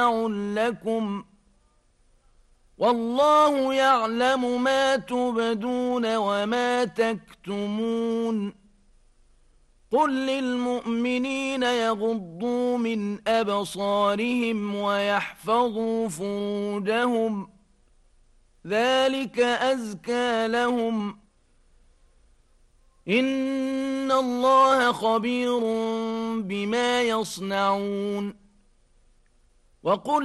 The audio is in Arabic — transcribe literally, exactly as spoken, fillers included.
متاع لكم والله يعلم ما تبدون وما تكتمون قل للمؤمنين يغضوا من أبصارهم ويحفظوا فروجهم ذلك أزكى لهم إن الله خبير بما يصنعون وقل